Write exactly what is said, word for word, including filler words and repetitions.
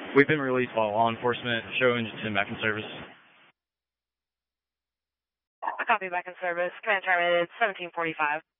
We've been released by law enforcement. Show engine ten back in service. Copy, back in service. Command terminated, seventeen forty-five.